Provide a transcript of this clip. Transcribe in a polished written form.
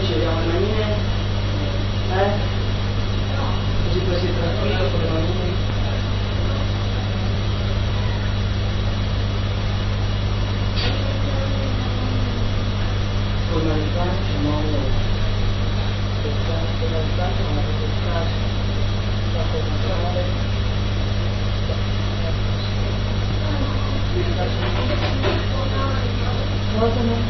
ci vediamo le manine? Così poi sei tranquillo con le manine. Forma di pancia, muovo. Forma di pancia, ma la pancia, la controllo. Cosa no?